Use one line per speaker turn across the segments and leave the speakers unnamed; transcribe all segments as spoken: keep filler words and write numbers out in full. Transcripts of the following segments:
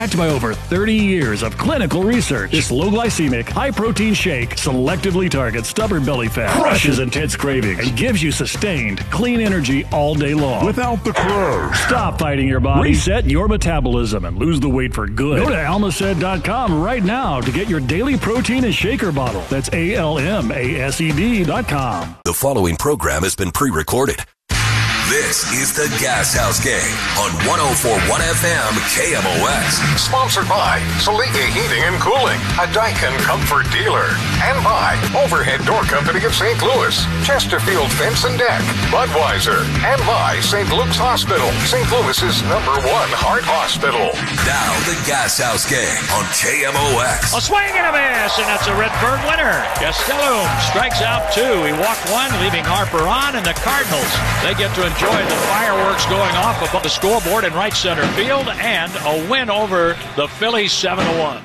Backed by over thirty years of clinical research, this low-glycemic, high-protein shake selectively targets stubborn belly fat, crushes intense cravings, and gives you sustained, clean energy all day long. Without the crash. Stop fighting your body, reset your metabolism, and lose the weight for good. Go to almased dot com right now to get your daily protein and shaker bottle. That's A L M A S E D dot com.
The following program has been pre-recorded. This is the Gas House Gang on one oh four point one F M K M O X.
Sponsored by Salika Heating and Cooling, a Daikin comfort dealer. And by Overhead Door Company of Saint Louis, Chesterfield Fence and Deck, Budweiser. And by Saint Luke's Hospital, Saint Louis's number one heart hospital.
Now the Gas House Gang on K M O X.
A swing and a miss, and that's a Redbird winner. Gastelum strikes out two. He walked one, leaving Harper on, and the Cardinals, they get to enjoy Enjoy the fireworks going off above the scoreboard in right center field, and a win over the Phillies seven to one.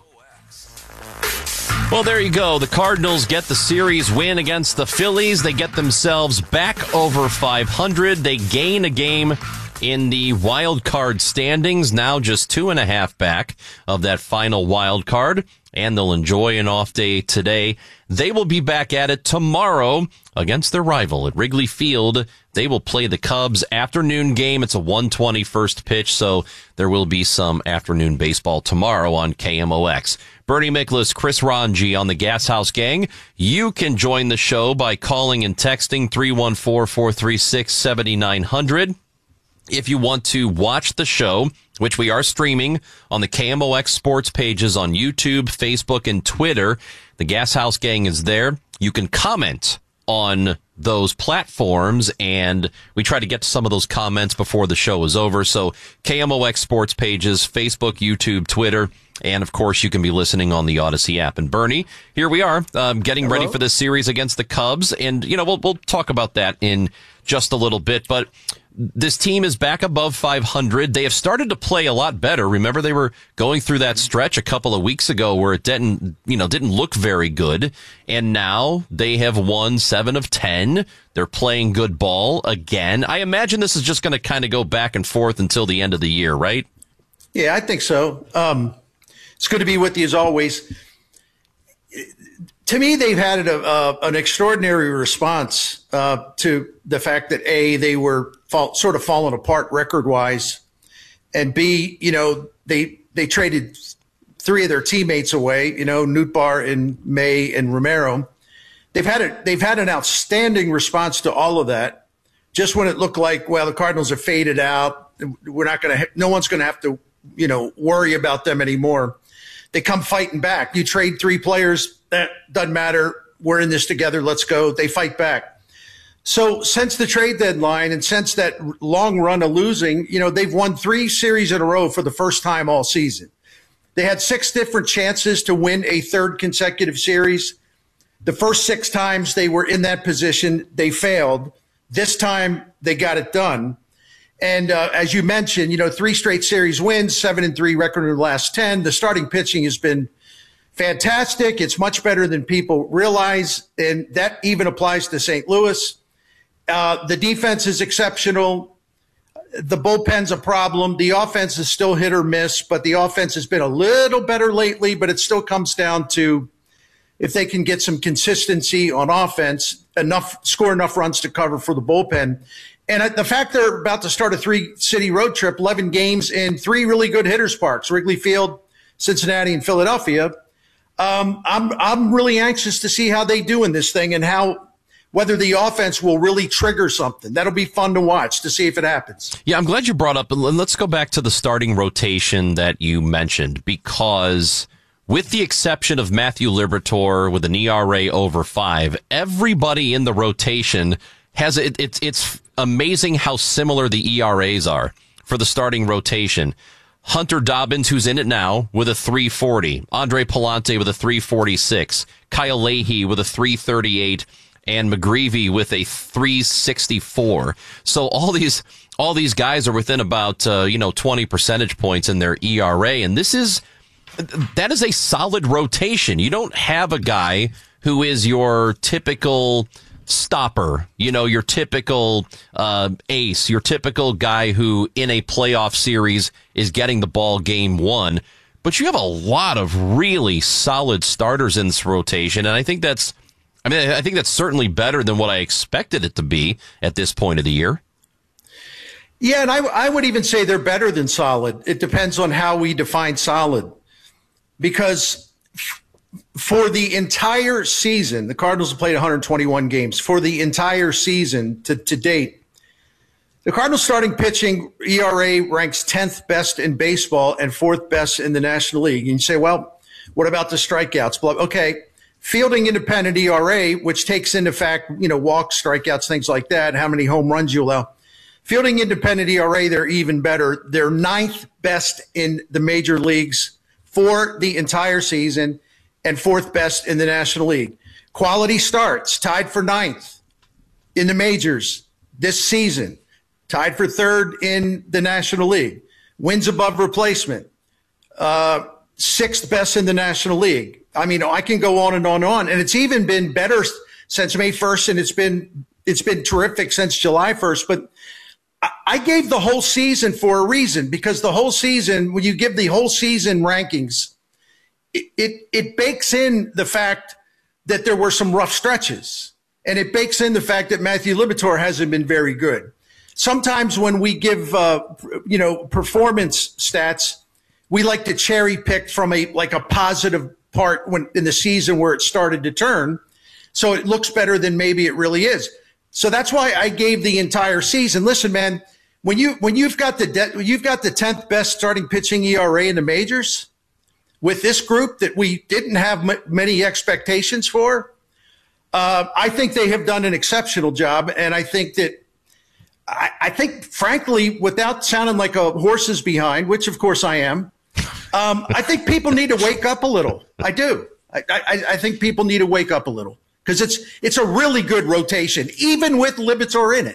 Well, there you go. The Cardinals get the series win against the Phillies. They get themselves back over five hundred. They gain a game in the wild card standings, now just two and a half back of that final wild card, and they'll enjoy an off day today. They will be back at it tomorrow against their rival at Wrigley Field. They will play the Cubs afternoon game. It's a one twenty first pitch, so there will be some afternoon baseball tomorrow on K M O X. Bernie Miklasz, Chris Ranji on the Gas House Gang. You can join the show by calling and texting three one four, four three six, seven nine zero zero. If you want to watch the show, which we are streaming on the K M O X sports pages on YouTube, Facebook, and Twitter, the Gas House Gang is there. You can comment on those platforms, and we try to get to some of those comments before the show is over. So K M O X sports pages, Facebook, YouTube, Twitter, and of course you can be listening on the Odyssey app. And Bernie, here we are, um, getting Hello. ready for this series against the Cubs, and you know we'll we'll talk about that in just a little bit, but this team is back above five hundred. They have started to play a lot better. Remember, they were going through that stretch a couple of weeks ago where it didn't, you know, didn't look very good. And now they have won seven of ten. They're playing good ball again. I imagine this is just going to kind of go back and forth until the end of the year, right?
Yeah, I think so. Um, it's good to be with you as always. To me, they've had a, uh, an extraordinary response uh, to the fact that A, they were fall, sort of falling apart record-wise, and B, you know, they they traded three of their teammates away, you know, Nootbaar and May and Romero. They've had a, they've had an outstanding response to all of that. Just when it looked like, well, the Cardinals are faded out, we're not going to, no one's going to have to, you know, worry about them anymore. They come fighting back. You trade three players. That doesn't matter. We're in this together. Let's go. They fight back. So since the trade deadline and since that long run of losing, you know, they've won three series in a row for the first time all season. They had six different chances to win a third consecutive series. The first six times they were in that position, they failed. This time they got it done. And uh, as you mentioned, you know, three straight series wins, seven and three record in the last ten. The starting pitching has been fantastic. It's much better than people realize, and that even applies to Saint Louis. Uh, the defense is exceptional. The bullpen's a problem. The offense is still hit or miss, but the offense has been a little better lately, but it still comes down to if they can get some consistency on offense, enough score enough runs to cover for the bullpen. And the fact they're about to start a three-city road trip, eleven games in three really good hitters' parks, Wrigley Field, Cincinnati, and Philadelphia, um, I'm I'm really anxious to see how they do in this thing and how whether the offense will really trigger something. That'll be fun to watch to see if it happens.
Yeah, I'm glad you brought up, and let's go back to the starting rotation that you mentioned, because with the exception of Matthew Liberatore with an E R A over five, everybody in the rotation has it. It's it's amazing how similar the E R As are for the starting rotation. Hunter Dobbins, who's in it now, with a three forty. Andre Palante with a three forty-six. Kyle Leahy with a three thirty-eight. And McGreevy with a three sixty-four. So all these all these guys are within about uh, you know twenty percentage points in their E R A, and this is that is a solid rotation. You don't have a guy who is your typical stopper, you know, your typical uh, ace, your typical guy who in a playoff series is getting the ball game one. But you have a lot of really solid starters in this rotation, and I think that's, I mean, I think that's certainly better than what I expected it to be at this point of the year.
Yeah, and I, I would even say they're better than solid. It depends on how we define solid. Because for the entire season, the Cardinals have played one hundred twenty-one games. For the entire season to, to date, the Cardinals starting pitching E R A ranks tenth best in baseball and fourth best in the National League. And you say, well, what about the strikeouts? Okay, fielding independent E R A, which takes into fact, you know, walks, strikeouts, things like that, how many home runs you allow. Fielding independent E R A, they're even better. They're ninth best in the major leagues for the entire season and fourth best in the National League. Quality starts, tied for ninth in the majors this season, tied for third in the National League. Wins above replacement, uh, sixth best in the National League. I mean, I can go on and on and on. And it's even been better since May first, and it's been it's been terrific since July first. But I gave the whole season for a reason, because the whole season, when you give the whole season rankings, it, it, it bakes in the fact that there were some rough stretches. And it bakes in the fact that Matthew Liberatore hasn't been very good. Sometimes when we give, uh, you know, performance stats, we like to cherry pick from a, like a positive part when in the season where it started to turn. So it looks better than maybe it really is. So that's why I gave the entire season. Listen, man, when you when you've got the de- you've got the tenth best starting pitching E R A in the majors with this group that we didn't have m- many expectations for, uh, I think they have done an exceptional job. And I think that I, I think, frankly, without sounding like a horse's behind, which of course I am, um, I think people need to wake up a little. I do. I, I, I think people need to wake up a little. Because it's it's a really good rotation, even with Liberatore in it.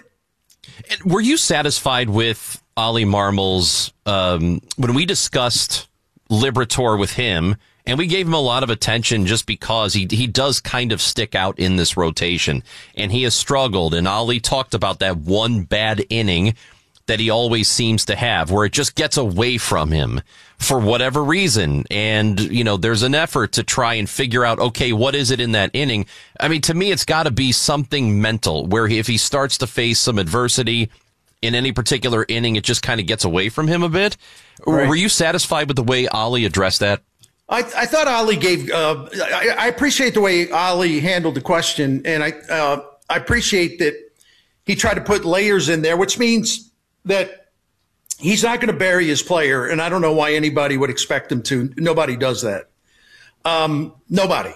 And were you satisfied with Ollie Marmol's, um, when we discussed Liberatore with him, and we gave him a lot of attention just because he he does kind of stick out in this rotation, and he has struggled, and Ollie talked about that one bad inning that he always seems to have, where it just gets away from him for whatever reason. And, you know, there's an effort to try and figure out, okay, what is it in that inning? I mean, to me, it's got to be something mental, where if he starts to face some adversity in any particular inning, it just kind of gets away from him a bit. Right. Were you satisfied with the way Ollie addressed that?
I, I thought Ollie gave, uh, I, I appreciate the way Ollie handled the question. And I, uh, I appreciate that he tried to put layers in there, which means that he's not going to bury his player, and I don't know why anybody would expect him to. Nobody does that. Um, nobody.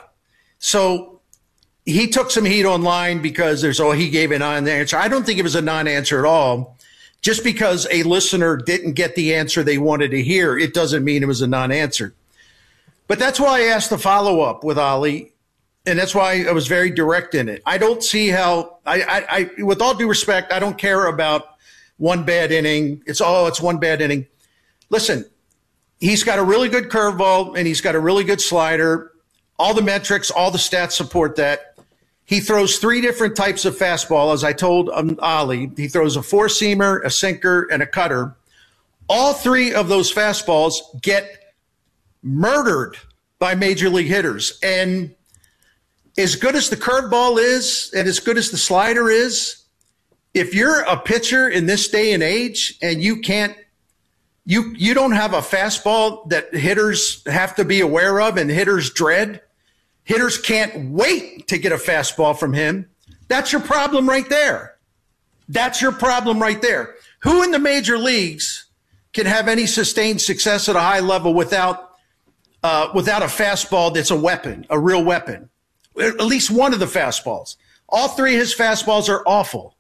So he took some heat online because there's, oh, he gave a non-answer. I don't think it was a non-answer at all. Just because a listener didn't get the answer they wanted to hear, it doesn't mean it was a non-answer. But that's why I asked the follow-up with Ollie, and that's why I was very direct in it. I don't see how, I, I, I with all due respect, I don't care about one bad inning. It's all, oh, it's one bad inning. Listen, he's got a really good curveball and he's got a really good slider. All the metrics, all the stats support that. He throws three different types of fastball. As I told um, Ollie, he throws a four-seamer, a sinker, and a cutter. All three of those fastballs get murdered by major league hitters. And as good as the curveball is and as good as the slider is, if you're a pitcher in this day and age and you can't, you you don't have a fastball that hitters have to be aware of and hitters dread, hitters can't wait to get a fastball from him, that's your problem right there. That's your problem right there. Who in the major leagues can have any sustained success at a high level without uh, without a fastball that's a weapon, a real weapon? At least one of the fastballs. All three of his fastballs are awful.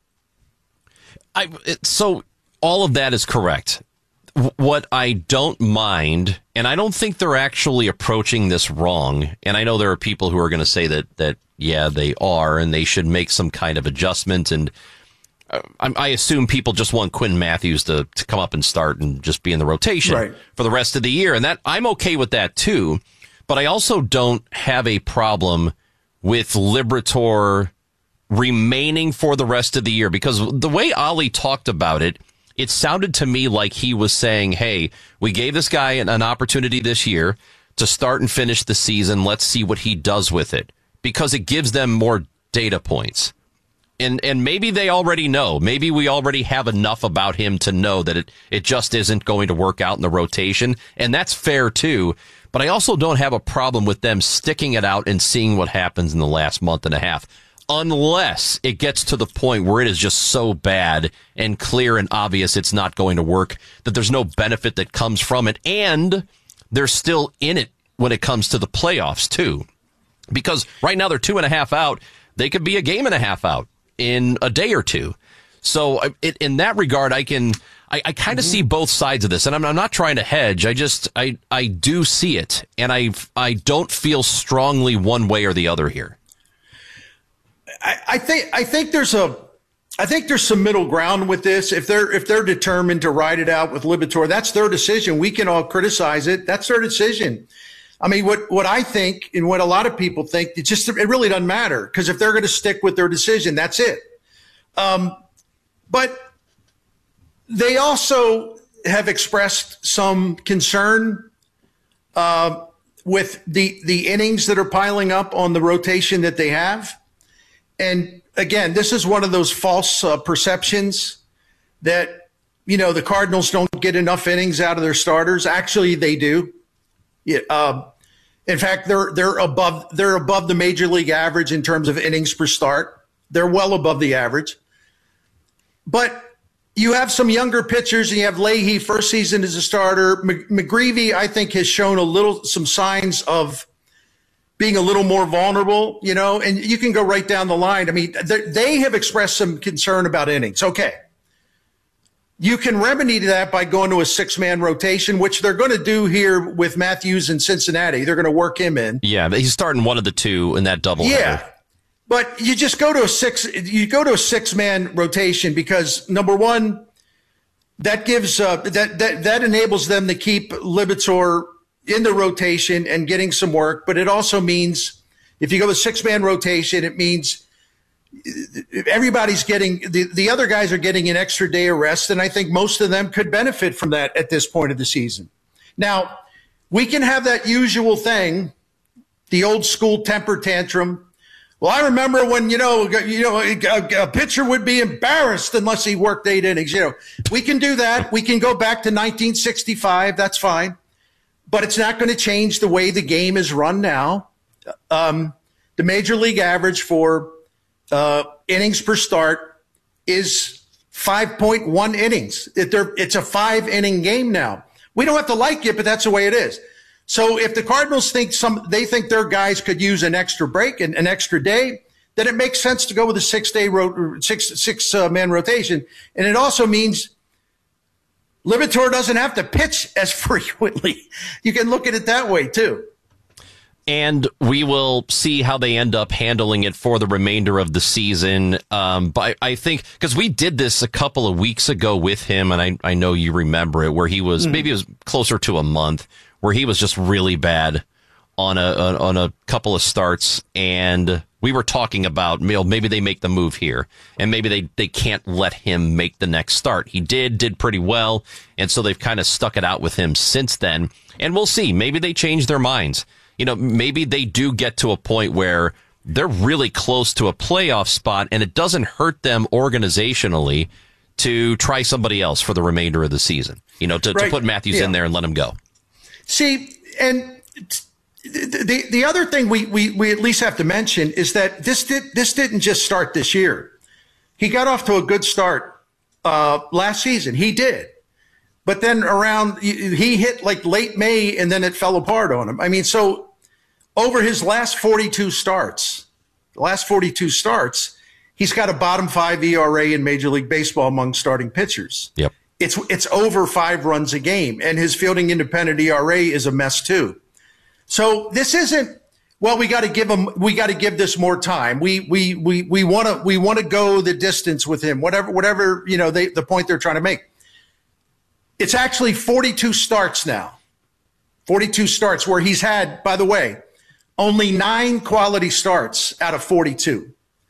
I, so all of that is correct. What I don't mind, and I don't think they're actually approaching this wrong, and I know there are people who are going to say that, that, yeah, they are, and they should make some kind of adjustment, and uh, I, I assume people just want Quinn Matthews to, to come up and start and just be in the rotation right for the rest of the year, and that I'm okay with that too, but I also don't have a problem with Liberatore remaining for the rest of the year? Because the way Ollie talked about it, it sounded to me like he was saying, hey, we gave this guy an, an opportunity this year to start and finish the season. Let's see what he does with it, because it gives them more data points. And and maybe they already know. Maybe we already have enough about him to know that it, it just isn't going to work out in the rotation. And that's fair, too. But I also don't have a problem with them sticking it out and seeing what happens in the last month and a half, unless it gets to the point where it is just so bad and clear and obvious it's not going to work, that there's no benefit that comes from it. And they're still in it when it comes to the playoffs, too. Because right now they're two and a half out. They could be a game and a half out in a day or two. So it, in that regard, I can I, I kind of mm-hmm. see both sides of this, and I'm, I'm not trying to hedge. I just I I do see it, and I I don't feel strongly one way or the other here.
I, I think I think there's a I think there's some middle ground with this. If they're if they're determined to ride it out with Liberatore, that's their decision. We can all criticize it. That's their decision. I mean, what, what I think and what a lot of people think, it just, it really doesn't matter, because if they're going to stick with their decision, that's it. Um, but they also have expressed some concern uh, with the, the innings that are piling up on the rotation that they have. And again, this is one of those false uh, perceptions that, you know, the Cardinals don't get enough innings out of their starters. Actually, they do. Yeah, uh, in fact, they're they're above they're above the major league average in terms of innings per start. They're well above the average. But you have some younger pitchers, and you have Leahy, first season as a starter. McGreevy, I think, has shown a little some signs of being a little more vulnerable, you know. And you can go right down the line. I mean, they have expressed some concern about innings. Okay. You can remedy that by going to a six-man rotation, which they're going to do here with Matthews in Cincinnati. They're going to work him in.
Yeah, but he's starting one of the two in that doubleheader.
Yeah, but you just go to a six. You go to a six-man rotation because number one, that gives uh, that that that enables them to keep Liberatore in the rotation and getting some work. But it also means if you go to six-man rotation, it means everybody's getting the, the other guys are getting an extra day of rest, and I think most of them could benefit from that at this point of the season. Now, we can have that usual thing, the old school temper tantrum. Well, I remember when, you know, you know, a, a pitcher would be embarrassed unless he worked eight innings. You know, we can do that. We can go back to nineteen sixty-five. That's fine. But it's not going to change the way the game is run now. Um, the major league average for Uh, innings per start is five point one innings. It, it's a five inning game now. We don't have to like it, but that's the way it is. So if the Cardinals think some, they think their guys could use an extra break and an extra day, then it makes sense to go with a six day ro- six, six uh, man rotation. And it also means Liberatore doesn't have to pitch as frequently. You can look at it that way too.
And we will see how they end up handling it for the remainder of the season. Um, but I think because we did this a couple of weeks ago with him, and I, I know you remember it, where he was mm. maybe it was closer to a month, where he was just really bad on a, a on a couple of starts, and we were talking about maybe they make the move here, and maybe they they can't let him make the next start. He did did pretty well, and so they've kind of stuck it out with him since then, and we'll see. Maybe they change their minds. You know, maybe they do get to a point where they're really close to a playoff spot, and it doesn't hurt them organizationally to try somebody else for the remainder of the season. You know, to, right. to put Matthews yeah. in there and let him go.
See, and the the other thing we, we, we at least have to mention is that this did this didn't just start this year. He got off to a good start uh, last season. He did. But then around, he hit like late May, and then it fell apart on him. I mean, so over his last forty-two starts, the last forty-two starts, he's got a bottom five E R A in Major League Baseball among starting pitchers.
Yep.
It's it's over five runs a game, and his fielding independent E R A is a mess too. So this isn't, well, we got to give him, we got to give this more time. We we we we want to we want to go the distance with him. Whatever whatever you know, they, the point they're trying to make. It's actually forty-two starts now. forty-two starts where he's had, by the way, only nine quality starts out of forty-two.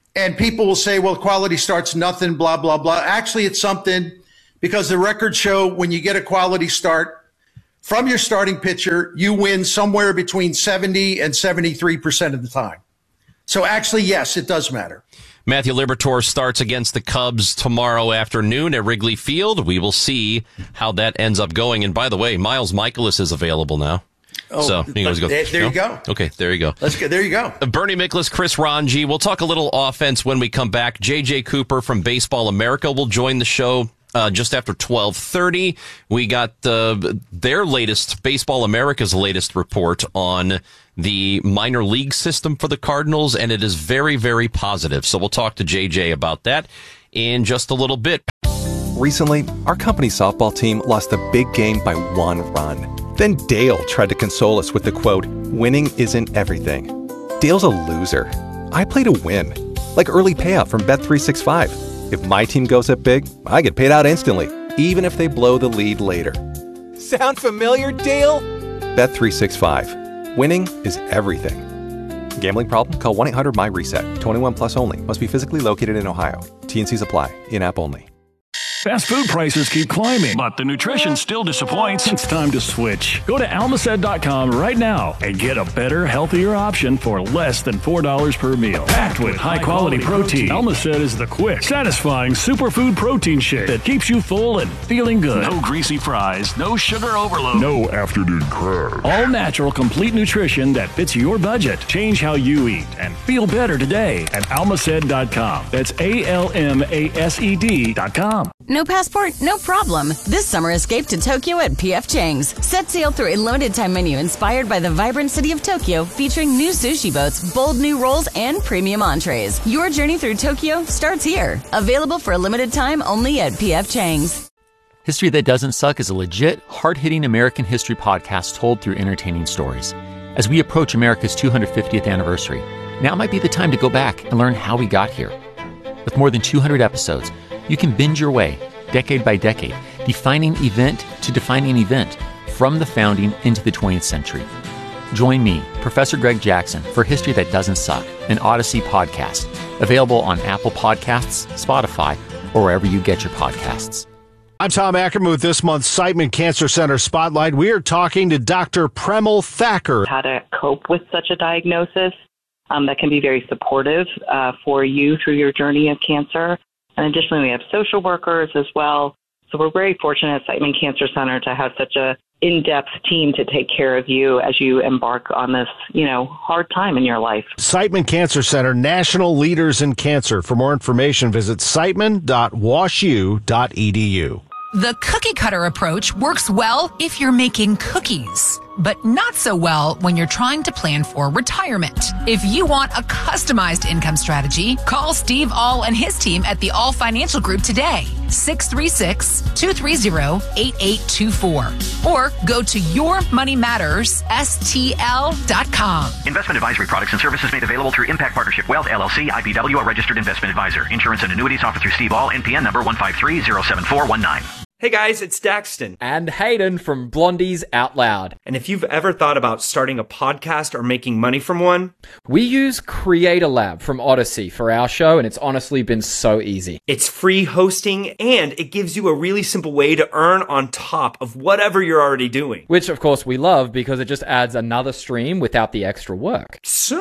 And people will say, well, quality start's nothing, blah, blah, blah. Actually, it's something, because the records show when you get a quality start from your starting pitcher, you win somewhere between seventy and seventy-three percent of the time. So actually, yes, it does matter.
Matthew Liberatore starts against the Cubs tomorrow afternoon at Wrigley Field. We will see how that ends up going. And by the way, Miles Mikolas is available now.
Oh,
so you go,
there, there
no?
you go.
Okay, there you go.
Let's go. There you go.
Bernie Miklasz, Chris Ranji. We'll talk a little offense when we come back. J J Cooper from Baseball America will join the show uh, just after twelve thirty. We got uh, their latest, Baseball America's latest report on the minor league system for the Cardinals, and it is very, very positive. So we'll talk to J J about that in just a little bit.
Recently, our company's softball team lost a big game by one run. Then Dale tried to console us with the quote, "Winning isn't everything." Dale's a loser. I play to win. Like early payout from Bet three sixty-five. If my team goes up big, I get paid out instantly, even if they blow the lead later. Sound familiar, Dale? Bet three sixty-five. Winning is everything. Gambling problem? Call one eight hundred M Y reset. twenty-one plus only. Must be physically located in Ohio. T and C's apply. In-app only.
Fast food prices keep climbing, but the nutrition still disappoints. It's time to switch. Go to almacet dot com right now and get a better, healthier option for less than four dollars per meal. Packed with high-quality protein, Almacet is the quick, satisfying superfood protein shake that keeps you full and feeling good. No greasy fries, no sugar overload, no afternoon crash. All natural, complete nutrition that fits your budget. Change how you eat and feel better today at almacet dot com. That's A L M A S E D dot com.
No passport? No problem. This summer, escape to Tokyo at P F Chang's. Set sail through a limited-time menu inspired by the vibrant city of Tokyo, featuring new sushi boats, bold new rolls, and premium entrees. Your journey through Tokyo starts here. Available for a limited time only at P F Chang's.
History That Doesn't Suck is a legit, hard-hitting American history podcast told through entertaining stories. As we approach America's two hundred fiftieth anniversary, now might be the time to go back and learn how we got here. With more than two hundred episodes, you can binge your way, decade by decade, defining event to defining event, from the founding into the twentieth century. Join me, Professor Greg Jackson, for History That Doesn't Suck, an Odyssey podcast, available on Apple Podcasts, Spotify, or wherever you get your podcasts.
I'm Tom Ackerman with this month's Siteman Cancer Center Spotlight. We are talking to Doctor Premal Thacker.
How to cope with such a diagnosis um, that can be very supportive uh, for you through your journey of cancer. And additionally, we have social workers as well. So we're very fortunate at Siteman Cancer Center to have such a in-depth team to take care of you as you embark on this, you know, hard time in your life.
Siteman Cancer Center, national leaders in cancer. For more information, visit siteman dot wash u dot e d u.
The cookie cutter approach works well if you're making cookies, but not so well when you're trying to plan for retirement. If you want a customized income strategy, call Steve All and his team at the All Financial Group today, six three six, two three zero, eight eight two four, or go to your money matters S T L dot com.
Investment advisory products and services made available through Impact Partnership Wealth, L L C, I B W, a registered investment advisor. Insurance and annuities offered through Steve All, N P N number one five three zero seven four one nine.
Hey guys, it's Daxton.
And Hayden from Blondies Out Loud.
And if you've ever thought about starting a podcast or making money from one,
we use Creator Lab from Odyssey for our show, and it's honestly been so easy.
It's free hosting, and it gives you a really simple way to earn on top of whatever you're already doing.
Which, of course, we love because it just adds another stream without the extra work.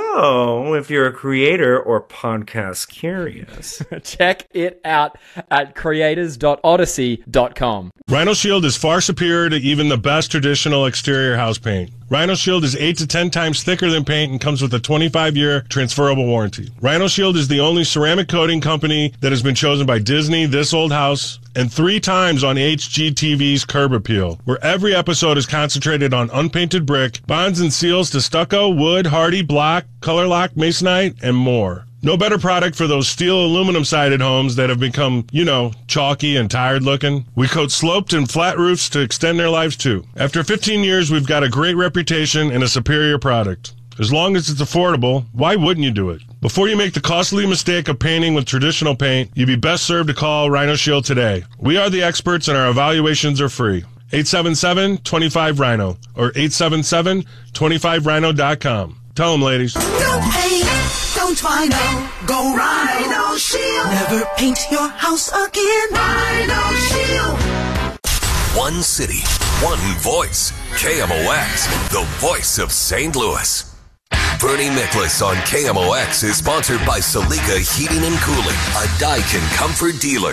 So, if you're a creator or podcast curious,
check it out at creators dot odyssey dot com.
Rhino Shield is far superior to even the best traditional exterior house paint. Rhino Shield is eight to ten times thicker than paint and comes with a twenty-five year transferable warranty. Rhino Shield is the only ceramic coating company that has been chosen by Disney, This Old House, and three times on H G T V's Curb Appeal, where every episode is concentrated on unpainted brick, bonds and seals to stucco, wood, hardy, block, color lock, masonite, and more. No better product for those steel aluminum-sided homes that have become, you know, chalky and tired looking. We coat sloped and flat roofs to extend their lives too. After fifteen years, we've got a great reputation and a superior product. As long as it's affordable, why wouldn't you do it? Before you make the costly mistake of painting with traditional paint, you'd be best served to call Rhino Shield today. We are the experts and our evaluations are free. eight seven seven, two five, Rhino or eight seven seven, two five rhino dot com. Tell them, ladies.
Don't pay, don't Don't Rhino, go Rhino Shield. Never paint your house again. Rhino Shield.
One city, one voice. K M O X, the voice of Saint Louis. Bernie Miklasz on K M O X is sponsored by Salika Heating and Cooling, a Daikin comfort dealer.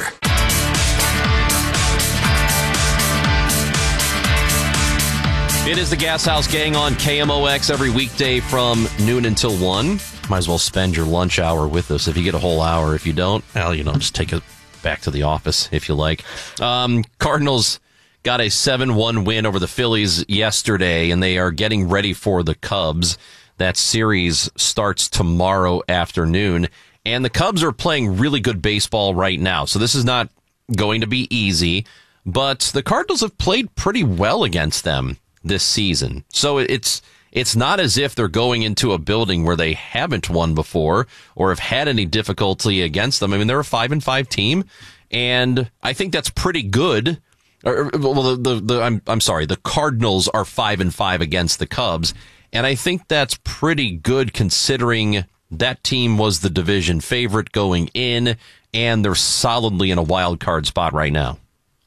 It is the Gas House Gang on K M O X every weekday from noon until one. Might as well spend your lunch hour with us if you get a whole hour. If you don't, well, you know, just take it back to the office if you like. Um, Cardinals got a seven one win over the Phillies yesterday, and they are getting ready for the Cubs. That series starts tomorrow afternoon, and the Cubs are playing really good baseball right now. So this is not going to be easy, but the Cardinals have played pretty well against them this season. So it's it's not as if they're going into a building where they haven't won before or have had any difficulty against them. I mean, they're a five and five team, and I think that's pretty good. Or, well, the, the, the I'm I'm sorry, the Cardinals are five and five against the Cubs, and I think that's pretty good considering that team was the division favorite going in, and they're solidly in a wild card spot right now.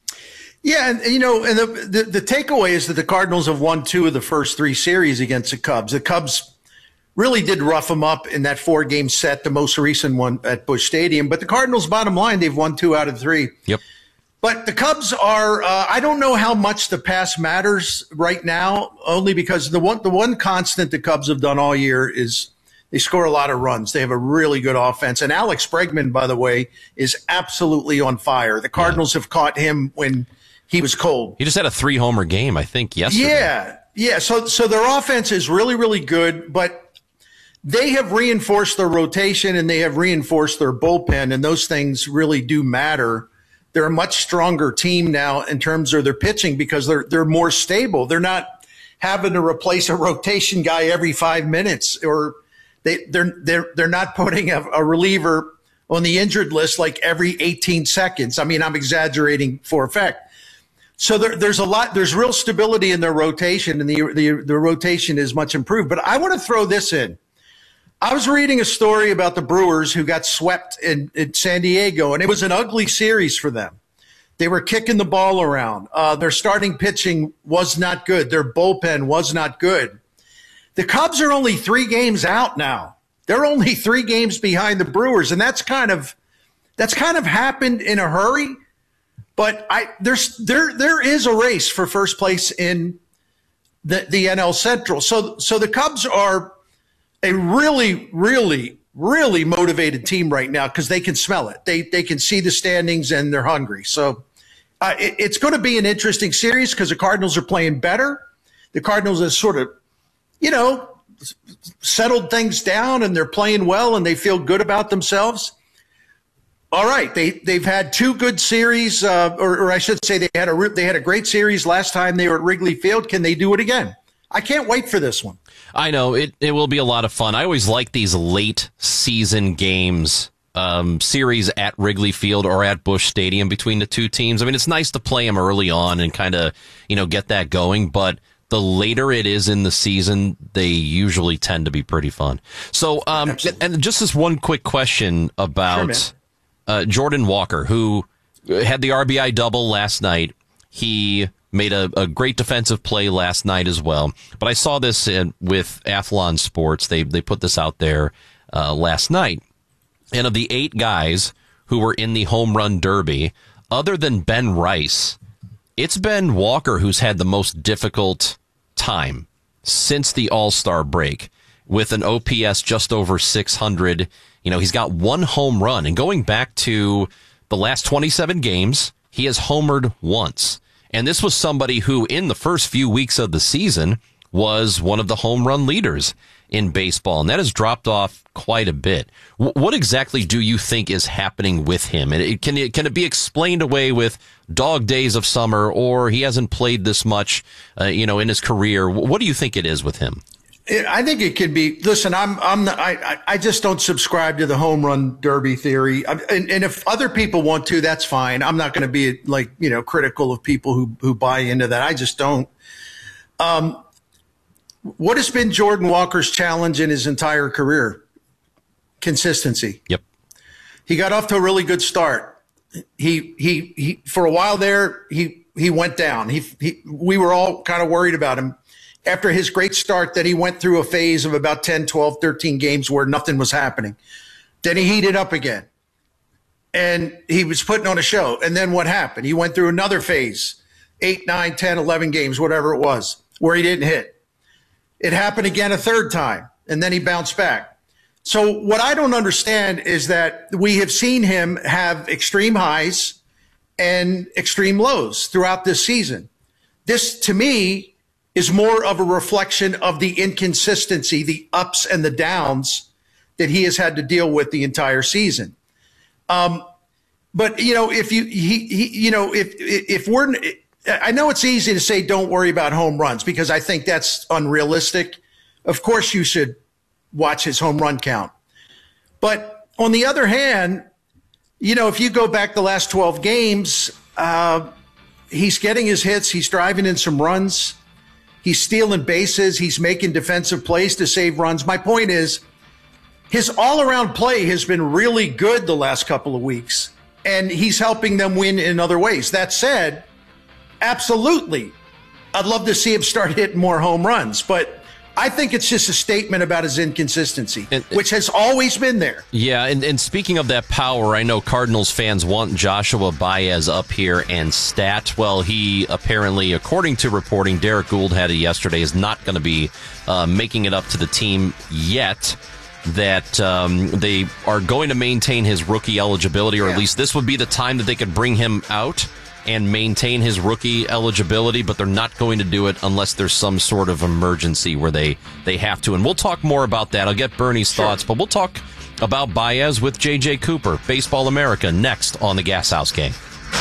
Yeah, and you know, and the, the the takeaway is that the Cardinals have won two of the first three series against the Cubs. The Cubs really did rough them up in that four-game set, the most recent one at Busch Stadium. But the Cardinals, bottom line, they've won two out of three.
Yep.
But the Cubs are, uh, I don't know how much the past matters right now, only because the one the one constant the Cubs have done all year is they score a lot of runs. They have a really good offense. And Alex Bregman, by the way, is absolutely on fire. The Cardinals yeah. have caught him when he was cold.
He just had a three-homer game, I think, yesterday.
Yeah, yeah. So, so their offense is really, really good, but they have reinforced their rotation and they have reinforced their bullpen, and those things really do matter. They're a much stronger team now in terms of their pitching because they're they're more stable. They're not having to replace a rotation guy every five minutes, or they they're they're they're not putting a, a reliever on the injured list like every eighteen seconds. I mean, I'm exaggerating for effect. So there, there's a lot, there's real stability in their rotation, and the, the, the rotation is much improved. But I want to throw this in. I was reading a story about the Brewers who got swept in, in San Diego, and it was an ugly series for them. They were kicking the ball around. Uh, their starting pitching was not good. Their bullpen was not good. The Cubs are only three games out now. They're only three games behind the Brewers, and that's kind of, that's kind of happened in a hurry. But I there's there there is a race for first place in the, the N L Central. So so the Cubs are a really, really, really motivated team right now because they can smell it. They they can see the standings and they're hungry. So uh, it, it's going to be an interesting series because the Cardinals are playing better. The Cardinals have sort of, you know, settled things down and they're playing well and they feel good about themselves. All right, they they've had two good series, uh, or, or I should say, they had a they had a great series last time they were at Wrigley Field. Can they do it again? I can't wait for this one.
I know it. It will be a lot of fun. I always like these late season games, um, series at Wrigley Field or at Busch Stadium between the two teams. I mean, it's nice to play them early on and kind of you know get that going, but the later it is in the season, they usually tend to be pretty fun. So, um, and just this one quick question about. Sure, Uh, Jordan Walker, who had the R B I double last night. He made a, a great defensive play last night as well. But I saw this in, with Athlon Sports. They they put this out there uh, last night. And of the eight guys who were in the home run derby, other than Ben Rice, it's been Walker who's had the most difficult time since the All-Star break, with an O P S just over six hundred. You know, he's got one home run, and going back to the last twenty-seven games, he has homered once. And this was somebody who, in the first few weeks of the season, was one of the home run leaders in baseball, and that has dropped off quite a bit. W- what exactly do you think is happening with him? And it, can it can it be explained away with dog days of summer, or he hasn't played this much, uh, you know, in his career? What do you think it is with him?
I think it could be. Listen, I'm, I'm, not, I, I just don't subscribe to the home run derby theory. And, and if other people want to, that's fine. I'm not going to be like, you know, critical of people who, who buy into that. I just don't. Um, what has been Jordan Walker's challenge in his entire career? consistency.
Yep.
He got off to a really good start. He he he for a while there he he went down. He, he we were all kind of worried about him after his great start that he went through a phase of about ten, twelve, thirteen games where nothing was happening. Then he heated up again. And he was putting on a show. And then what happened? He went through another phase, eight, nine, ten, eleven games, whatever it was, where he didn't hit. It happened again a third time, and then he bounced back. So what I don't understand is that we have seen him have extreme highs and extreme lows throughout this season. This, to me, is more of a reflection of the inconsistency, the ups and the downs that he has had to deal with the entire season. Um, but you know, if you, he, he, you know, if, if we're, I know it's easy to say, don't worry about home runs because I think that's unrealistic. Of course you should watch his home run count. But on the other hand, you know, if you go back the last twelve games, uh, he's getting his hits. He's driving in some runs. He's stealing bases. He's making defensive plays to save runs. My point is, his all-around play has been really good the last couple of weeks, and he's helping them win in other ways. That said, absolutely, I'd love to see him start hitting more home runs, but I think it's just a statement about his inconsistency, and, which has always been there.
Yeah, and, and speaking of that power, I know Cardinals fans want Joshua Baez up here and stat. Well, he apparently, according to reporting, Derek Gould had it yesterday, is not going to be uh, making it up to the team yet. That um, they are going to maintain his rookie eligibility, or yeah. at least this would be the time that they could bring him out and maintain his rookie eligibility, but they're not going to do it unless there's some sort of emergency where they, they have to. And we'll talk more about that. I'll get Bernie's sure. thoughts, but we'll talk about Baez with J J Cooper, Baseball America, next on the Gas House Gang.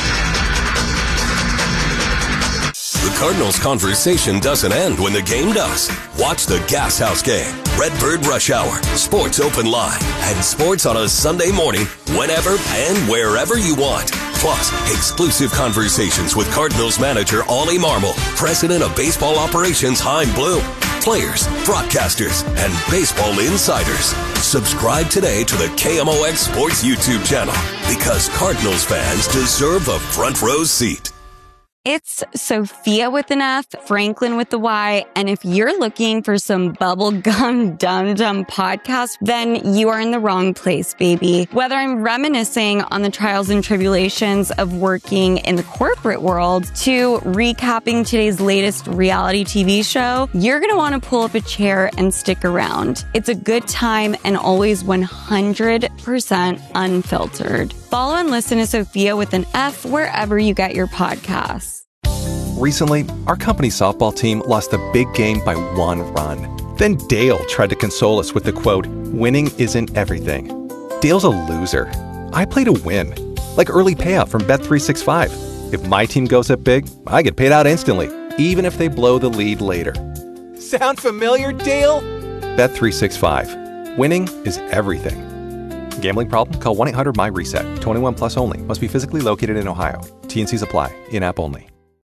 The Cardinals conversation doesn't end when the game does. Watch the Gas House Game, Redbird Rush Hour, Sports Open Line, and sports on a Sunday morning whenever and wherever you want. Plus, exclusive conversations with Cardinals manager Ollie Marmol, president of baseball operations Chaim Bloom, players, broadcasters, and baseball insiders. Subscribe today to the K M O X Sports YouTube channel because Cardinals fans deserve a front row seat.
It's Sophia with an F, Franklin with the Y, and if you're looking for some bubblegum dum-dum podcast, then you are in the wrong place, baby. Whether I'm reminiscing on the trials and tribulations of working in the corporate world to recapping today's latest reality T V show, you're going to want to pull up a chair and stick around. It's a good time and always one hundred percent unfiltered. Follow and listen to Sophia with an F wherever you get your podcasts.
Recently, our company softball team lost a big game by one run. Then Dale tried to console us with the quote, "Winning isn't everything." Dale's a loser. I play to win, like early payout from Bet three sixty-five. If my team goes up big, I get paid out instantly, even if they blow the lead later.
Sound familiar, Dale?
Bet three sixty-five. Winning is everything. Gambling problem? Call one eight hundred M Y reset. twenty-one plus only. Must be physically located in Ohio. T and Cs apply. In-app only.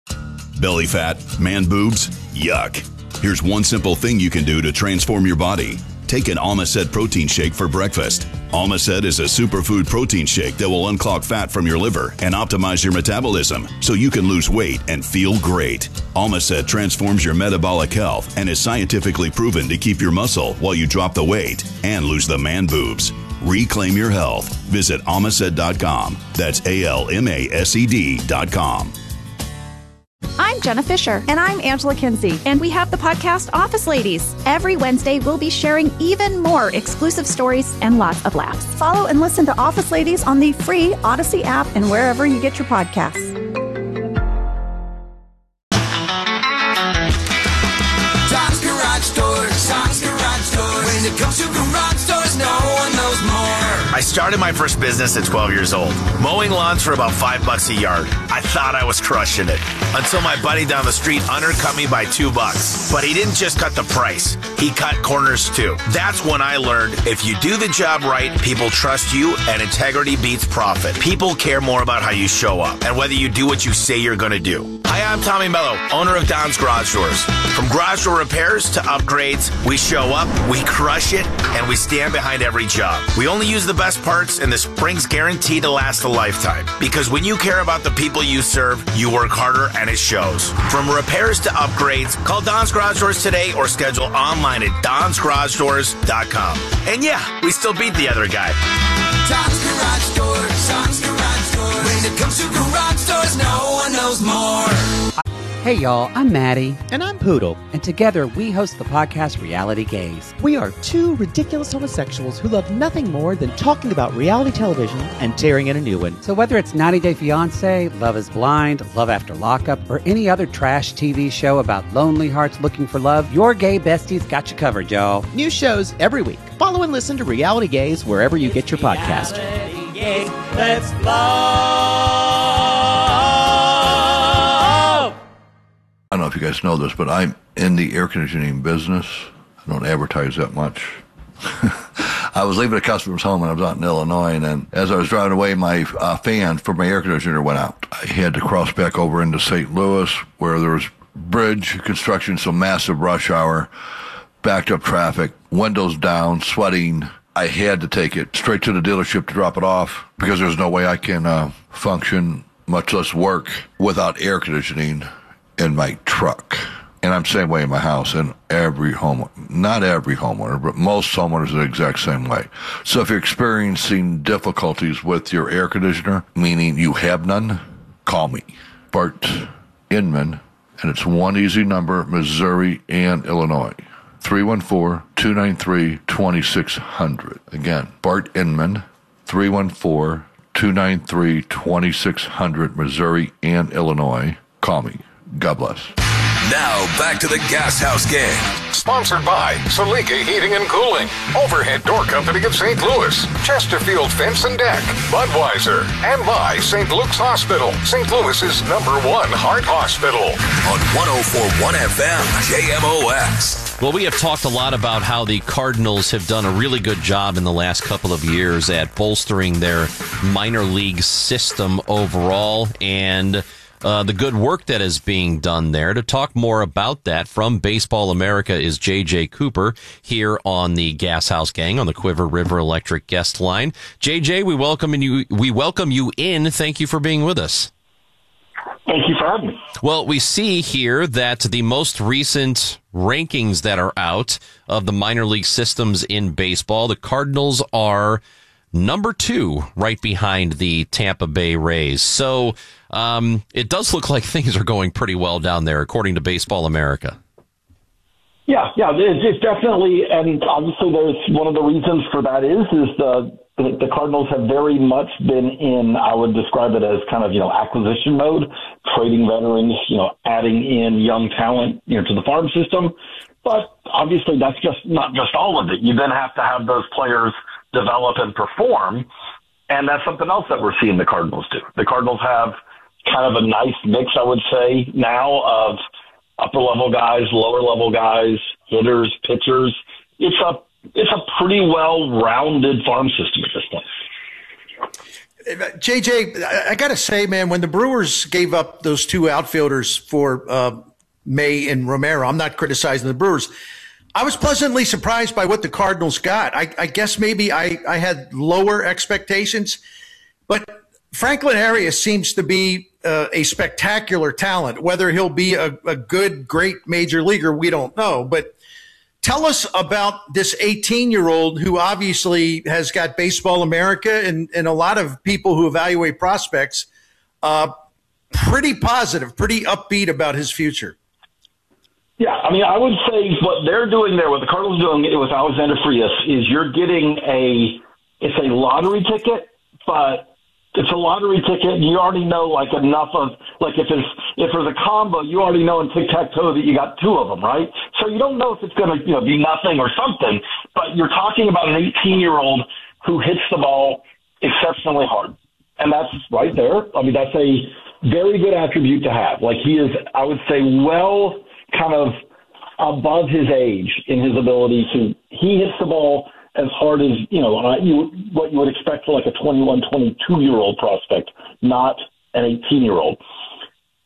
Belly fat, man boobs, yuck. Here's one simple thing you can do to transform your body. Take an Almacet protein shake for breakfast. Almacet is a superfood protein shake that will unclog fat from your liver and optimize your metabolism so you can lose weight and feel great. Almacet transforms your metabolic health and is scientifically proven to keep your muscle while you drop the weight and lose the man boobs. Reclaim your health. Visit almacet dot com. That's A L M A S E D dot com.
I'm Jenna Fisher. And I'm Angela Kinsey. And we have the podcast Office Ladies. Every Wednesday, we'll be sharing even more exclusive stories and lots of laughs. Follow and listen to Office Ladies on the free Odyssey app and wherever you get your podcasts.
Tom's Garage Doors. Tom's Garage Doors. When it comes to garage doors, no one knows more.
I started my first business at twelve years old, mowing lawns for about five bucks a yard. I thought I was crushing it until my buddy down the street undercut me by two bucks. But he didn't just cut the price. He cut corners too. That's when I learned if you do the job right, people trust you and integrity beats profit. People care more about how you show up and whether you do what you say you're going to do. Hi, I'm Tommy Mello, owner of Don's Garage Doors. From garage door repairs to upgrades, we show up, we crush it, and we stand behind every job. We only use the best parts, and the spring's guaranteed to last a lifetime. Because when you care about the people you serve, you work harder, and it shows. From repairs to upgrades, call Don's Garage Doors today or schedule online at dons garage doors dot com. And yeah, we still beat the other guy.
Don's Garage Doors, Don's Garage Doors. When it comes to garage doors, no one knows more.
Hey y'all, I'm Maddie. And I'm Poodle. And together we host the podcast Reality Gaze.
We are two ridiculous homosexuals who love nothing more than talking about reality television and tearing in a new one.
So whether it's ninety day fiancé, Love is Blind, Love After Lockup, or any other trash T V show about lonely hearts looking for love, your gay besties got you covered, y'all.
New shows every week. Follow and listen to Reality Gaze wherever you get your podcast.
Reality Gaze, let's love.
I don't know if you guys know this, but I'm in the air conditioning business. I don't advertise that much. I was leaving a customer's home and I was out in Illinois, and then as I was driving away, my uh, fan for my air conditioner went out. I had to cross back over into Saint Louis where there was bridge construction, some massive rush hour, backed up traffic, windows down, sweating. I had to take it straight to the dealership to drop it off because there's no way I can uh, function, much less work, without air conditioning in my truck. And I'm the same way in my house, and every home, not every homeowner, but most homeowners are the exact same way. So if you're experiencing difficulties with your air conditioner, meaning you have none, call me, Bart Inman, and it's one easy number, Missouri and Illinois, three one four, two nine three, two six zero zero. Again, Bart Inman, three one four, two nine three, two six zero zero, Missouri and Illinois. Call me. God bless.
Now back to the Gas House Gang.
Sponsored by Salika Heating and Cooling, Overhead Door Company of Saint Louis, Chesterfield Fence and Deck, Budweiser, and by Saint Luke's Hospital, Saint Louis's number one heart hospital.
On one oh four point one F M, K M O X.
Well, we have talked a lot about how the Cardinals have done a really good job in the last couple of years at bolstering their minor league system overall, and Uh, the good work that is being done there. To talk more about that from Baseball America is J J Cooper here on the Gas House Gang on the Quiver River Electric guest line. J J, we welcome you. We welcome you in. Thank you for being with us.
Thank you for having me.
Well, we see here that the most recent rankings that are out of the minor league systems in baseball, the Cardinals are number two, right behind the Tampa Bay Rays. So um, it does look like things are going pretty well down there, according to Baseball America.
Yeah, yeah, it's, it's definitely, and obviously there's one of the reasons for that is is the the Cardinals have very much been in, I would describe it as kind of, you know, acquisition mode, trading veterans, you know, adding in young talent, you know, to the farm system. But obviously that's just not just all of it. You then have to have those players develop and perform, and that's something else that we're seeing the Cardinals do. The Cardinals have kind of a nice mix, I would say, now of upper-level guys, lower-level guys, hitters, pitchers. It's a it's a pretty well-rounded farm system at
this point. J J, I, I got to say, man, when the Brewers gave up those two outfielders for uh, May and Romero, I'm not criticizing the Brewers. I was pleasantly surprised by what the Cardinals got. I, I guess maybe I, I had lower expectations, but Franklin Arias seems to be uh, a spectacular talent. Whether he'll be a, a good, great major leaguer, we don't know. But tell us about this eighteen-year-old who obviously has got Baseball America and, and a lot of people who evaluate prospects uh, pretty positive, pretty upbeat about his future.
Yeah, I mean, I would say what they're doing there, what the Cardinals are doing with Alexander Frias, is you're getting a, it's a lottery ticket, but it's a lottery ticket, and you already know, like, enough of, like, if there's, if there's a combo, you already know in tic-tac-toe that you got two of them, right? So you don't know if it's going to, you know, be nothing or something, but you're talking about an eighteen-year-old who hits the ball exceptionally hard. And that's right there. I mean, that's a very good attribute to have. Like, he is, I would say, well kind of above his age in his ability to, he hits the ball as hard as, you know, uh, you, what you would expect for like a twenty-one, twenty-two-year-old prospect, not an eighteen-year-old.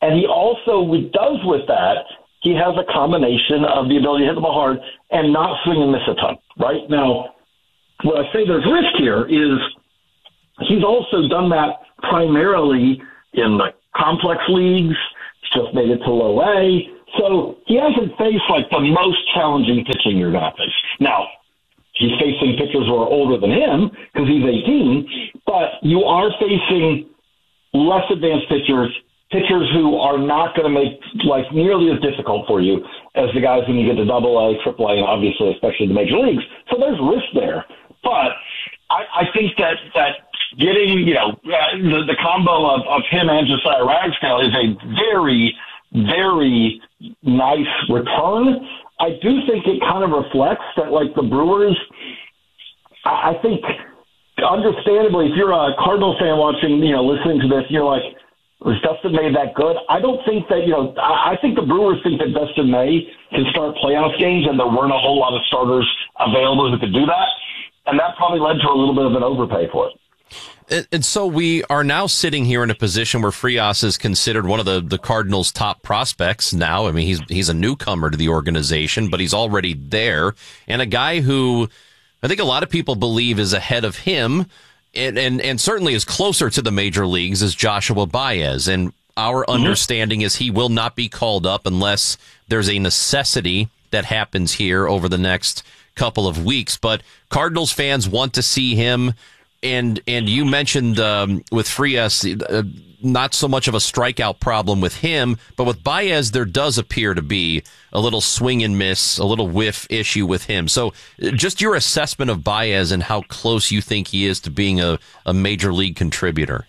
And he also does with that, he has a combination of the ability to hit the ball hard and not swing and miss a ton, right? Now, what I say there's risk here is he's also done that primarily in the complex leagues. He's just made it to low A. So he hasn't faced like the most challenging pitching you're going to face. Now, he's facing pitchers who are older than him because he's eighteen, but you are facing less advanced pitchers, pitchers who are not going to make life nearly as difficult for you as the guys when you get to double A, triple A, and obviously especially the major leagues. So there's risk there. But I, I think that, that getting, you know, uh, the, the combo of, of him and Josiah Ragsdale is a very, very nice return. I do think it kind of reflects that, like, the Brewers, I, I think, understandably, if you're a Cardinal fan watching, you know, listening to this, you're like, was Dustin May that good? I don't think that, you know, I, I think the Brewers think that Dustin May can start playoff games, and there weren't a whole lot of starters available who could do that. And that probably led to a little bit of an overpay for it.
And, and so we are now sitting here in a position where Frias is considered one of the, the Cardinals' top prospects now. I mean, he's he's a newcomer to the organization, but he's already there. And a guy who I think a lot of people believe is ahead of him and, and, and certainly is closer to the major leagues is Joshua Baez. And our mm-hmm. understanding is he will not be called up unless there's a necessity that happens here over the next couple of weeks. But Cardinals fans want to see him. And and you mentioned um, with Frias, uh, not so much of a strikeout problem with him, but with Baez, there does appear to be a little swing and miss, a little whiff issue with him. So just your assessment of Baez and how close you think he is to being a, a major league contributor.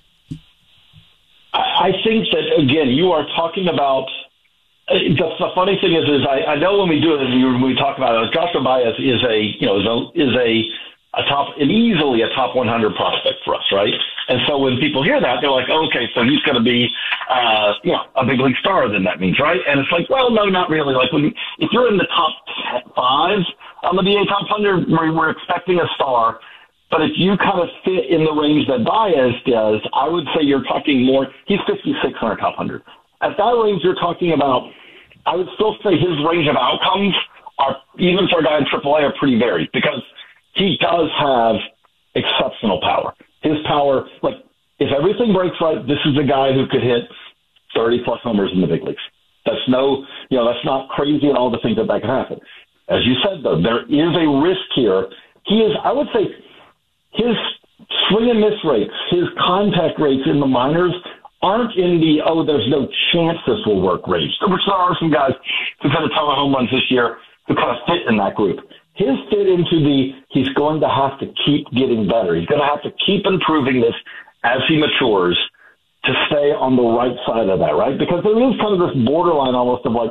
I think that, again, you are talking about the, the funny thing is, is I, I know when we do it, when we talk about it, Joshua Baez is a, you know, is a, is a a top, and easily a top one hundred prospect for us, right? And so when people hear that, they're like, oh, okay, so he's going to be, uh, you know, a big league star, then that means, right? And it's like, well, no, not really. Like, when if you're in the top five on the B A top one hundred, we're, we're expecting a star. But if you kind of fit in the range that Baez does, I would say you're talking more. He's fifty-six on our top one hundred. At that range, you're talking about, I would still say his range of outcomes are, even for a guy in triple A, are pretty varied because he does have exceptional power. His power, like, if everything breaks right, this is a guy who could hit thirty-plus homers in the big leagues. That's no, you know, that's not crazy at all to think that that can happen. As you said, though, there is a risk here. He is, I would say, his swing and miss rates, his contact rates in the minors aren't in the, oh, there's no chance this will work range, which there are some guys who've had a ton of home runs this year who kind of fit in that group. His fit into the, he's going to have to keep getting better. He's going to have to keep improving this as he matures to stay on the right side of that, right? Because there is kind of this borderline almost of like,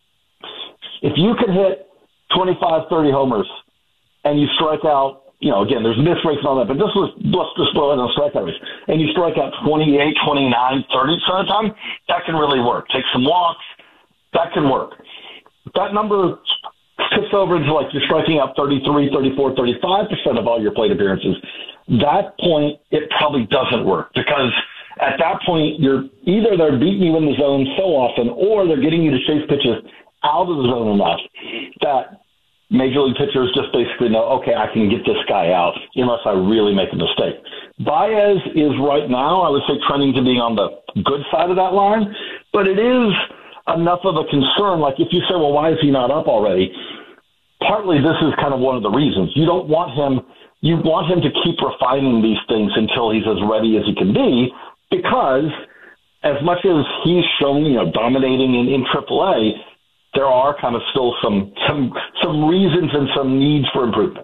if you can hit twenty-five, thirty homers and you strike out, you know, again, there's miss rates and all that, but this was, let's just blow it on strikeout rates, and you strike out twenty-eight, twenty-nine, thirty percent of the time, that can really work. Take some walks, that can work. That number tips over into like you're striking out thirty-three, thirty-four, thirty-five percent of all your plate appearances. That point, it probably doesn't work because at that point, you're either they're beating you in the zone so often or they're getting you to chase pitches out of the zone enough that major league pitchers just basically know, okay, I can get this guy out unless I really make a mistake. Baez is right now, I would say, trending to being on the good side of that line, but it is enough of a concern. Like if you say, well, why is he not up already? Partly this is kind of one of the reasons. You don't want him, you want him to keep refining these things until he's as ready as he can be, because as much as he's shown, you know, dominating in, in triple A, there are kind of still some some some reasons and some needs for improvement.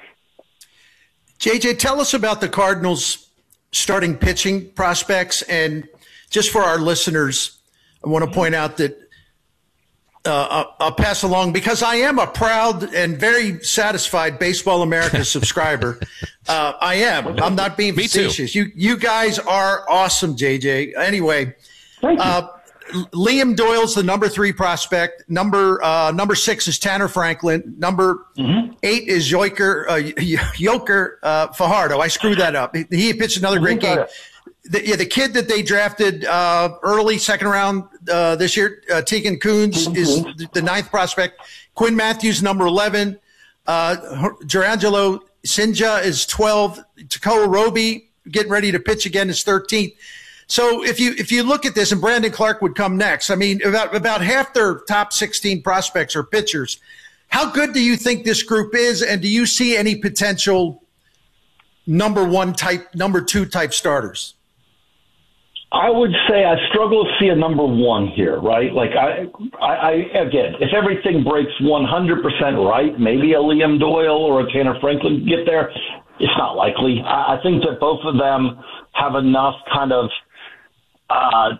J J, tell us about the Cardinals' starting pitching prospects. And just for our listeners, I want to point out that uh, I'll, I'll pass along, because I am a proud and very satisfied Baseball America subscriber. Uh, I am. I'm not being facetious. You you guys are awesome, J J. Anyway, uh, Liam Doyle's the number three prospect. Number uh, number six is Tanner Franklin. Number mm-hmm. eight is Yoker uh, Yoker uh, Fajardo. I screwed that up. He, he pitched another great game. the, yeah, the kid that they drafted uh, early second round uh, this year, uh, Tegan Coons, mm-hmm. is the ninth prospect. Quinn Matthews, number eleven. Uh, Gerangelo Sinja is twelve. Takoa Roby, getting ready to pitch again, is thirteenth. So if you if you look at this, and Brandon Clark would come next, I mean, about about half their top sixteen prospects are pitchers. How good do you think this group is, and do you see any potential number one type, number two type starters?
I would say I struggle to see a number one here, right? Like, I, I, I again, if everything breaks one hundred percent right, maybe a Liam Doyle or a Tanner Franklin get there. It's not likely. I, I think that both of them have enough kind of uh,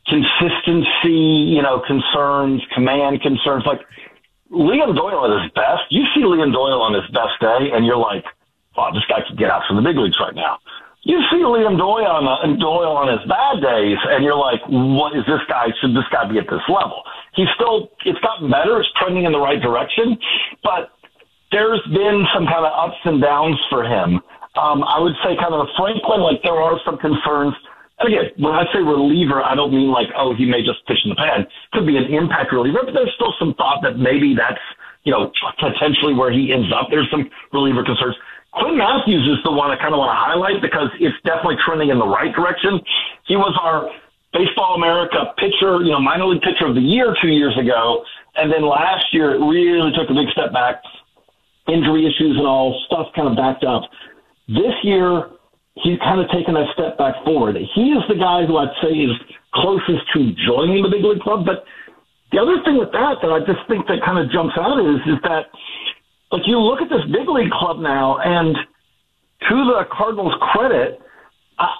consistency, you know, concerns, command concerns. Like, Liam Doyle at his best, you see Liam Doyle on his best day, and you're like, wow, this guy could get out from the big leagues right now. You see Liam Doyle on, uh, Doyle on his bad days, and you're like, what is this guy? Should this guy be at this level? He's still, it's gotten better. It's trending in the right direction. But there's been some kind of ups and downs for him. Um, I would say kind of a Franklin, like there are some concerns. And again, when I say reliever, I don't mean like, oh, he may just pitch in the pen. Could be an impact reliever, but there's still some thought that maybe that's, you know, potentially where he ends up. There's some reliever concerns. Quinn Matthews is the one I kind of want to highlight because it's definitely trending in the right direction. He was our Baseball America pitcher, you know, minor league pitcher of the year two years ago. And then last year, it really took a big step back. Injury issues and all, stuff kind of backed up. This year, he's kind of taken a step back forward. He is the guy who I'd say is closest to joining the big league club. But the other thing with that that I just think that kind of jumps out is, is that, like, you look at this big league club now, and to the Cardinals' credit, I,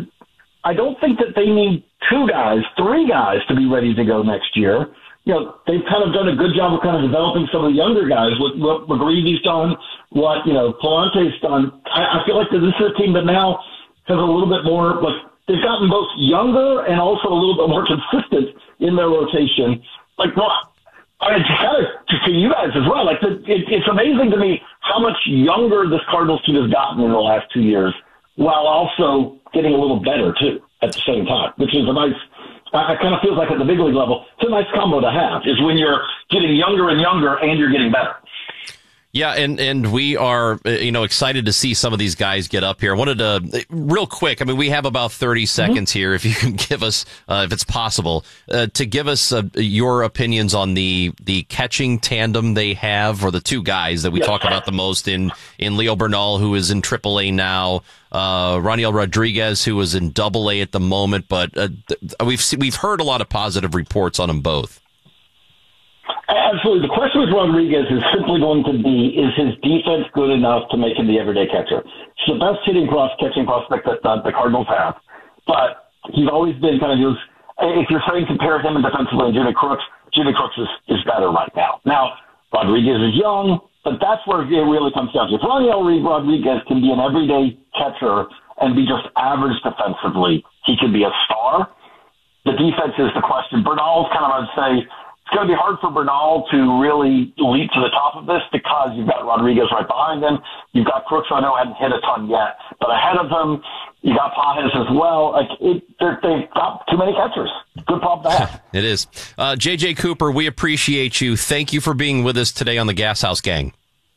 I don't think that they need two guys, three guys to be ready to go next year. You know, they've kind of done a good job of kind of developing some of the younger guys, what, what McGreevy's done, what, you know, Palante's done. I, I feel like this is a team that now has a little bit more, like, they've gotten both younger and also a little bit more consistent in their rotation. Like, well, I mean, kind of to you guys as well. Like, the, it, it's amazing to me how much younger this Cardinals team has gotten in the last two years, while also getting a little better too at the same time, which is a nice. I, I kind of feels like at the big league level, it's a nice combo to have. Is when you're getting younger and younger and you're getting better.
Yeah, and, and we are, you know, excited to see some of these guys get up here. I wanted to, real quick, I mean, we have about thirty seconds mm-hmm. here, if you can give us, uh, if it's possible, uh, to give us uh, your opinions on the the catching tandem they have, or the two guys that we yes. talk about the most in, in Leo Bernal, who is in triple A now, uh, Raniel Rodriguez, who is in double A at the moment, but uh, we've see, we've heard a lot of positive reports on them both.
Absolutely. The question with Rodriguez is simply going to be, is his defense good enough to make him the everyday catcher? He's the best hitting cross catching prospect that uh, the Cardinals have. But he's always been kind of used, if you're saying compare him defensively to Jimmy Crooks, Jimmy Crooks is, is better right now. Now, Rodriguez is young, but that's where it really comes down to. If Raniel Rodriguez can be an everyday catcher and be just average defensively, he can be a star. The defense is the question. Bernal's kind of, I'd say, it's going to be hard for Bernal to really leap to the top of this because you've got Rodriguez right behind him. You've got Crooks, I know hadn't hit a ton yet, but ahead of him, you got Pages as well. Like it, they've got too many catchers. Good problem to have.
It is. Uh, J J Cooper, we appreciate you. Thank you for being with us today on the Gas House Gang.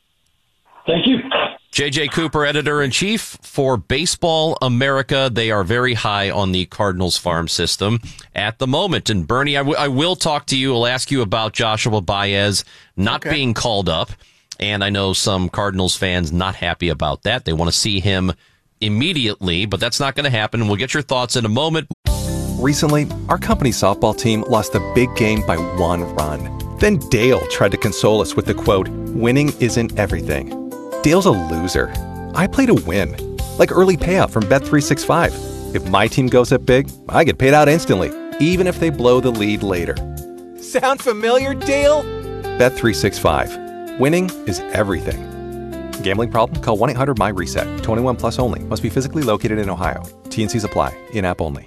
Thank you.
J J Cooper, editor-in-chief for Baseball America. They are very high on the Cardinals farm system at the moment. And Bernie, I, w- I will talk to you. I'll ask you about Joshua Baez not okay. being called up. And I know some Cardinals fans not happy about that. They want to see him immediately, but that's not going to happen. We'll get your thoughts in a moment.
Recently, our company softball team lost a big game by one run. Then Dale tried to console us with the quote, "Winning isn't everything." Dale's a loser. I play to win. Like early payout from Bet three sixty-five. If my team goes up big, I get paid out instantly, even if they blow the lead later.
Sound familiar, Dale?
Bet three sixty-five. Winning is everything. Gambling problem? Call one eight hundred M Y RESET. twenty-one plus only. Must be physically located in Ohio. T and C's apply. In-app only.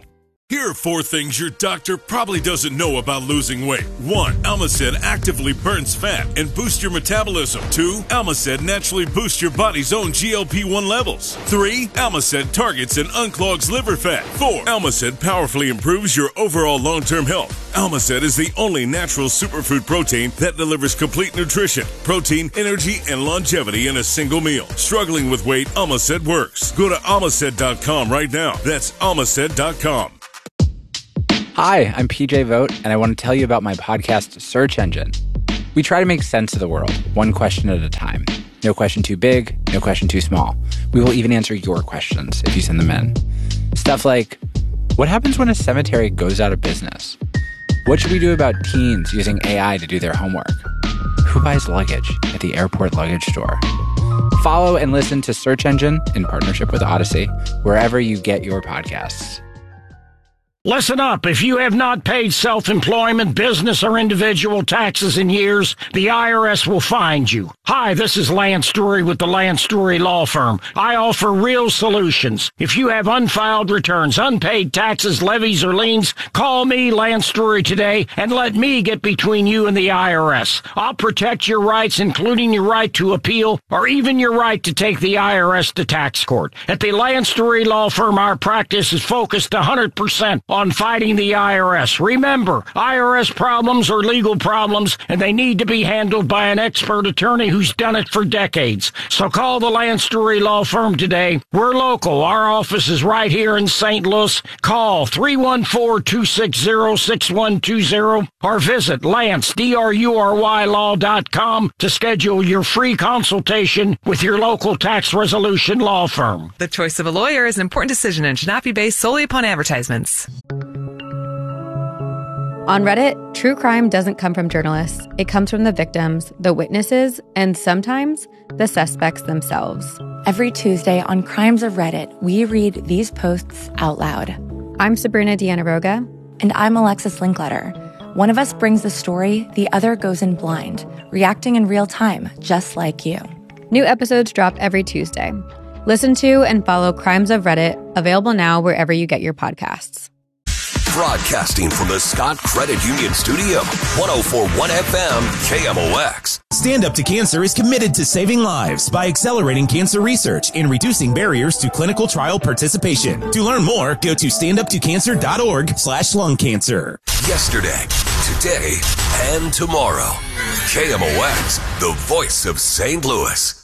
Here are four things your doctor probably doesn't know about losing weight. One, Almacet actively burns fat and boosts your metabolism. Two, Almacet naturally boosts your body's own G L P one levels. Three, Almacet targets and unclogs liver fat. Four, Almacet powerfully improves your overall long-term health. Almacet is the only natural superfood protein that delivers complete nutrition, protein, energy, and longevity in a single meal. Struggling with weight, Almacet works. Go to almacet dot com right now. That's almacet dot com.
Hi, I'm P J Vogt, and I want to tell you about my podcast, Search Engine. We try to make sense of the world, one question at a time. No question too big, no question too small. We will even answer your questions if you send them in. Stuff like, what happens when a cemetery goes out of business? What should we do about teens using A I to do their homework? Who buys luggage at the airport luggage store? Follow and listen to Search Engine in partnership with Odyssey, wherever you get your podcasts.
Listen up. If you have not paid self-employment, business, or individual taxes in years, the I R S will find you. Hi, this is Lance Drury with the Lance Drury Law Firm. I offer real solutions. If you have unfiled returns, unpaid taxes, levies, or liens, call me, Lance Drury, today, and let me get between you and the I R S. I'll protect your rights, including your right to appeal, or even your right to take the I R S to tax court. At the Lance Drury Law Firm, our practice is focused one hundred percent on fighting the I R S. Remember, I R S problems are legal problems, and they need to be handled by an expert attorney who's done it for decades. So call the Lance Drury Law Firm today. We're local. Our office is right here in Saint Louis. Call three one four, two six zero, six one two zero or visit Lance, D R U R Y law dot com to schedule your free consultation with your local tax resolution law firm.
The choice of a lawyer is an important decision and should not be based solely upon advertisements.
On Reddit, true crime doesn't come from journalists. It comes from the victims, the witnesses, and sometimes the suspects themselves.
Every Tuesday on Crimes of Reddit, we read these posts out loud.
I'm Sabrina Dianaroga.
And I'm Alexis Linkletter. One of us brings the story, the other goes in blind, reacting in real time, just like you.
New episodes drop every Tuesday. Listen to and follow Crimes of Reddit, available now wherever you get your podcasts.
Broadcasting from the Scott Credit Union Studio, one oh four point one F M, K M O X.
Stand Up to Cancer is committed to saving lives by accelerating cancer research and reducing barriers to clinical trial participation. To learn more, go to standuptocancer.org slash lung cancer.
Yesterday, today, and tomorrow. K M O X, the voice of Saint Louis.